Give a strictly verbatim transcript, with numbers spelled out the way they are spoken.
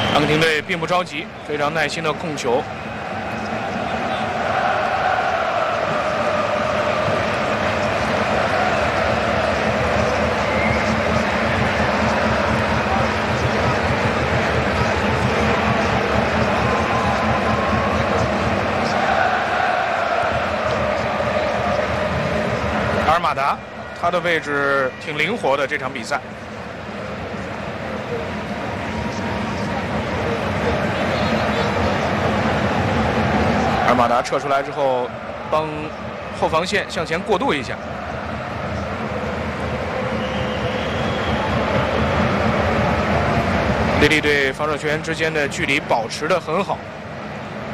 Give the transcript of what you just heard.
阿根廷队并不着急，非常耐心的控球。阿尔马达，他的位置挺灵活的，这场比赛。 阿尔马达撤出来之后，帮后防线向前过渡一下。内地队防守球员之间的距离保持得很好。